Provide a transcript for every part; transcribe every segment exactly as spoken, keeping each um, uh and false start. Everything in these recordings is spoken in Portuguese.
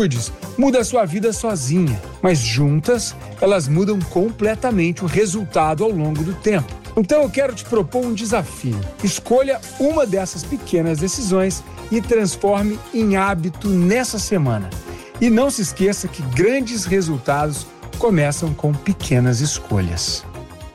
atitudes mudam a sua vida sozinha, mas juntas elas mudam completamente o resultado ao longo do tempo. Então eu quero te propor um desafio. Escolha uma dessas pequenas decisões e transforme em hábito nessa semana. E não se esqueça que grandes resultados começam com pequenas escolhas.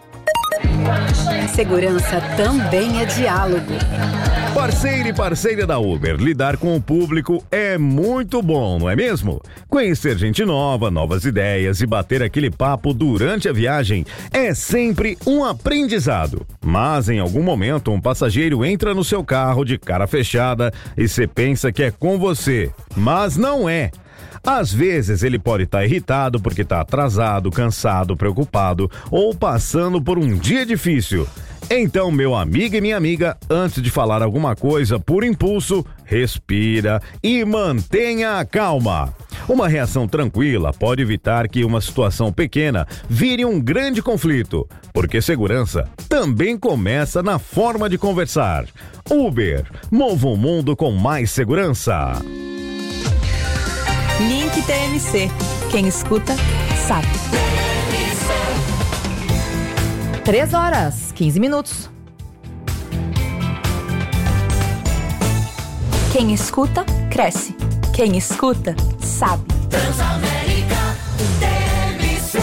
Segurança também é diálogo. Parceiro e parceira da Uber, lidar com o público é muito bom, não é mesmo? Conhecer gente nova, novas ideias e bater aquele papo durante a viagem é sempre um aprendizado. Mas em algum momento um passageiro entra no seu carro de cara fechada e você pensa que é com você, mas não é. Às vezes ele pode estar irritado porque está atrasado, cansado, preocupado ou passando por um dia difícil. Então, meu amigo e minha amiga, antes de falar alguma coisa por impulso, respira e mantenha a calma. Uma reação tranquila pode evitar que uma situação pequena vire um grande conflito, porque segurança também começa na forma de conversar. Uber, mova o mundo com mais segurança. Link T M C. Quem escuta, sabe. Três horas, quinze minutos. Quem escuta, cresce. Quem escuta, sabe. Transamérica T M C.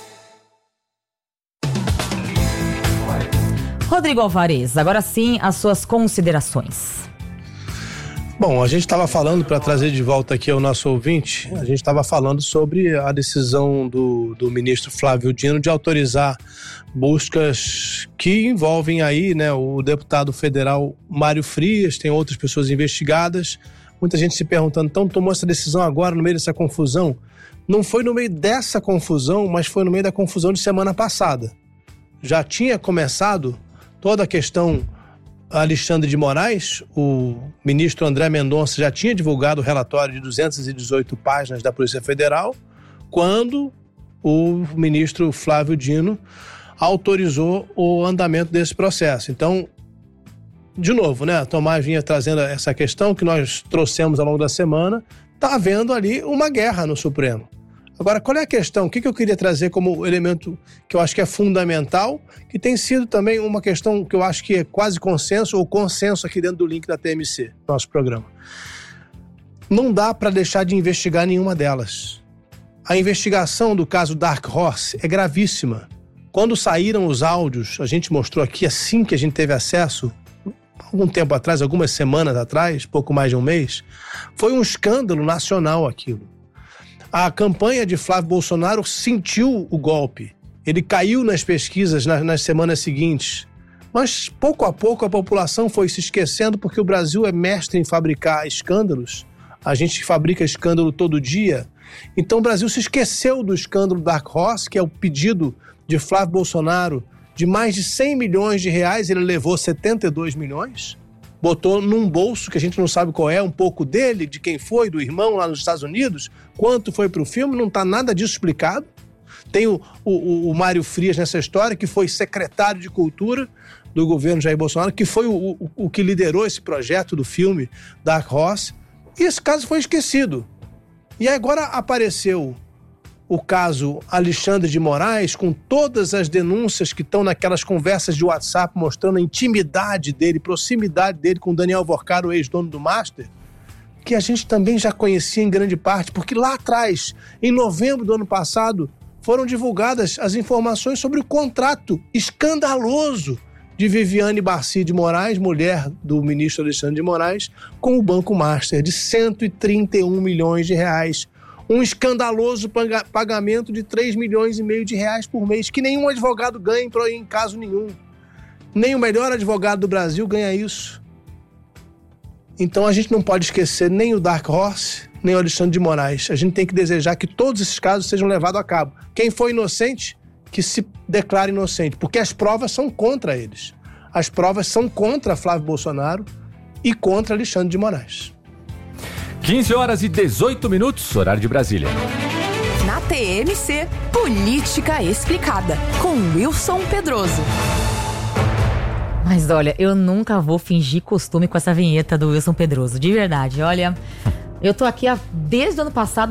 Rodrigo Alvarez, agora sim as suas considerações. Bom, a gente estava falando, para trazer de volta aqui ao nosso ouvinte, a gente estava falando sobre a decisão do, do ministro Flávio Dino de autorizar buscas que envolvem aí, né, o deputado federal Mário Frias, tem outras pessoas investigadas. Muita gente se perguntando, então tomou essa decisão agora no meio dessa confusão? Não foi no meio dessa confusão, mas foi no meio da confusão de semana passada. Já tinha começado toda a questão Alexandre de Moraes, o ministro André Mendonça já tinha divulgado o relatório de duzentas e dezoito páginas da Polícia Federal, quando o ministro Flávio Dino autorizou o andamento desse processo. Então, de novo, né, Tomás vinha trazendo essa questão que nós trouxemos ao longo da semana, está havendo ali uma guerra no Supremo. Agora, qual é a questão? O que eu queria trazer como elemento que eu acho que é fundamental, que tem sido também uma questão que eu acho que é quase consenso, ou consenso aqui dentro do link da T M C, nosso programa. Não dá para deixar de investigar nenhuma delas. A investigação do caso Dark Horse é gravíssima. Quando saíram os áudios, a gente mostrou aqui assim que a gente teve acesso, algum tempo atrás, algumas semanas atrás, pouco mais de um mês, foi um escândalo nacional aquilo. A campanha de Flávio Bolsonaro sentiu o golpe. Ele caiu nas pesquisas nas, nas semanas seguintes. Mas, pouco a pouco, a população foi se esquecendo porque o Brasil é mestre em fabricar escândalos. A gente fabrica escândalo todo dia. Então, o Brasil se esqueceu do escândalo Dark Horse, que é o pedido de Flávio Bolsonaro de mais de cem milhões de reais. Ele levou setenta e dois milhões. Botou num bolso que a gente não sabe qual é, um pouco dele, de quem foi, do irmão lá nos Estados Unidos, quanto foi pro filme, não tá nada disso explicado. Tem o, o, o Mário Frias nessa história, que foi secretário de Cultura do governo Jair Bolsonaro, que foi o, o, o que liderou esse projeto do filme Dark Horse, e esse caso foi esquecido. E agora apareceu o caso Alexandre de Moraes, com todas as denúncias que estão naquelas conversas de WhatsApp, mostrando a intimidade dele, proximidade dele com Daniel Vorcaro, o ex-dono do Master, que a gente também já conhecia em grande parte, porque lá atrás, em novembro do ano passado, foram divulgadas as informações sobre o contrato escandaloso de Viviane Barci de Moraes, mulher do ministro Alexandre de Moraes, com o Banco Master, de cento e trinta e um milhões de reais. Um escandaloso pagamento de três milhões e meio de reais por mês, que nenhum advogado ganha em caso nenhum. Nem o melhor advogado do Brasil ganha isso. Então a gente não pode esquecer nem o Dark Horse, nem o Alexandre de Moraes. A gente tem que desejar que todos esses casos sejam levados a cabo. Quem foi inocente, que se declare inocente, porque as provas são contra eles. As provas são contra Flávio Bolsonaro e contra Alexandre de Moraes. quinze horas e dezoito minutos, horário de Brasília. Na T M C, Política Explicada, com Wilson Pedroso. Mas olha, eu nunca vou fingir costume com essa vinheta do Wilson Pedroso, de verdade. Olha, eu tô aqui há, desde o ano passado